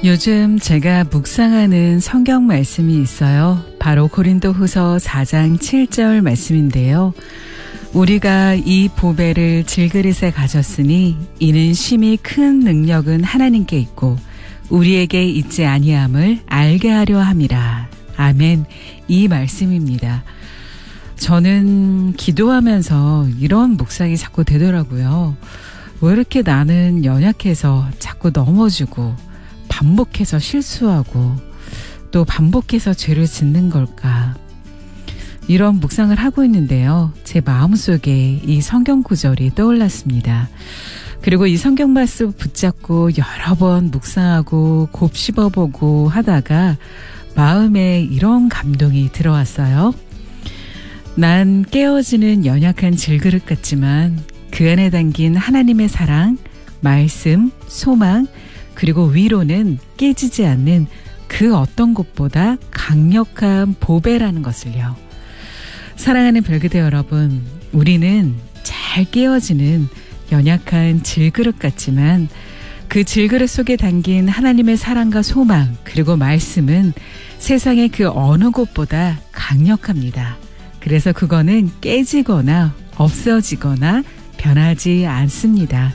요즘 제가 묵상하는 성경 말씀이 있어요. 바로 고린도후서 4장 7절 말씀인데요. 우리가 이 보배를 질그릇에 가졌으니 이는 심히 큰 능력은 하나님께 있고 우리에게 있지 아니함을 알게 하려 함이라. 아멘. 이 말씀입니다. 저는 기도하면서 이런 묵상이 자꾸 되더라고요. 왜 이렇게 나는 연약해서 자꾸 넘어지고 반복해서 실수하고 또 반복해서 죄를 짓는 걸까? 이런 묵상을 하고 있는데요. 제 마음속에 이 성경 구절이 떠올랐습니다. 그리고 이 성경 말씀 붙잡고 여러 번 묵상하고 곱씹어보고 하다가 마음에 이런 감동이 들어왔어요. 난 깨어지는 연약한 질그릇 같지만 그 안에 담긴 하나님의 사랑, 말씀, 소망, 그리고 위로는 깨지지 않는 그 어떤 것보다 강력한 보배라는 것을요. 사랑하는 별그대 여러분, 우리는 잘 깨어지는 연약한 질그릇 같지만 그 질그릇 속에 담긴 하나님의 사랑과 소망 그리고 말씀은 세상의 그 어느 곳보다 강력합니다. 그래서 그거는 깨지거나 없어지거나 변하지 않습니다.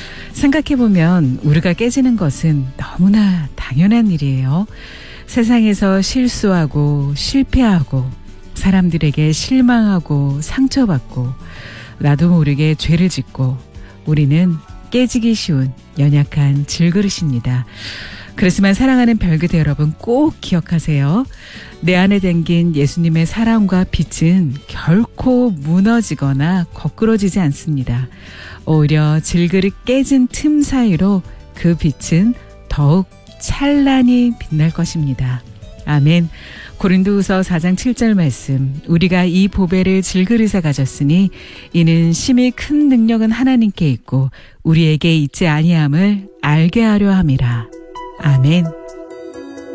생각해보면 우리가 깨지는 것은 너무나 당연한 일이에요. 세상에서 실수하고 실패하고 사람들에게 실망하고 상처받고 나도 모르게 죄를 짓고 우리는 깨지기 쉬운 연약한 질그릇입니다. 그렇지만 사랑하는 별그대 여러분 꼭 기억하세요. 내 안에 담긴 예수님의 사랑과 빛은 결코 무너지거나 거꾸러지지 않습니다. 오히려 질그릇 깨진 틈 사이로 그 빛은 더욱 찬란히 빛날 것입니다. 아멘. 고린도후서 4장 7절 말씀. 우리가 이 보배를 질그릇에 가졌으니 이는 심히 큰 능력은 하나님께 있고 우리에게 있지 아니함을 알게 하려 함이라. 아멘.